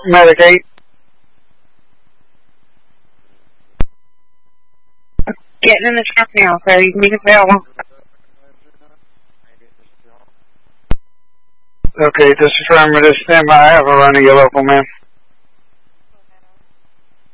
Medic 8. Getting in the truck now, so you can be available. Okay, just affirmative. Stand by. I have a run of your local man.